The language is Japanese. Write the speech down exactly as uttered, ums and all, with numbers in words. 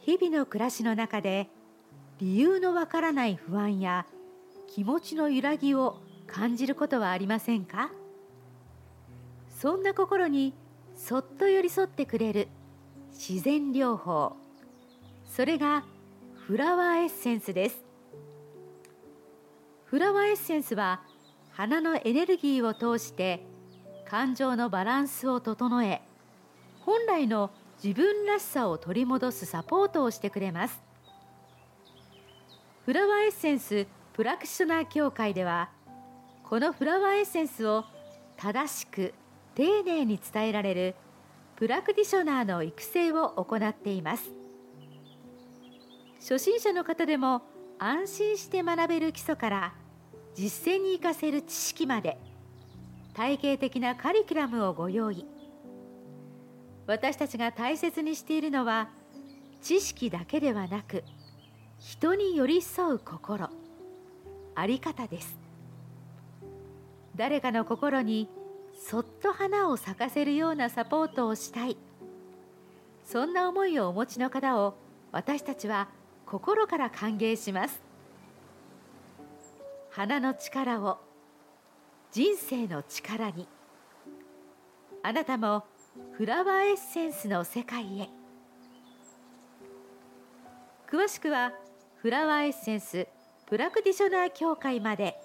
日々の暮らしの中で理由のわからない不安や気持ちの揺らぎを感じることはありませんか？そんな心にそっと寄り添ってくれる自然療法、それがフラワーエッセンスです。フラワーエッセンスは花のエネルギーを通して感情のバランスを整え、本来の自分らしさを取り戻すサポートをしてくれます。フラワーエッセンスプラクティショナー協会では、このフラワーエッセンスを正しく丁寧に伝えられるプラクティショナーの育成を行っています。初心者の方でも安心して学べる基礎から実践に生かせる知識まで、体系的なカリキュラムをご用意。私たちが大切にしているのは、知識だけではなく人に寄り添う心、あり方です。誰かの心にそっと花を咲かせるようなサポートをしたい、そんな思いをお持ちの方を私たちは心から歓迎します。花の力を人生の力に、あなたもフラワーエッセンスの世界へ。詳しくはフラワーエッセンスプラクティショナー協会まで。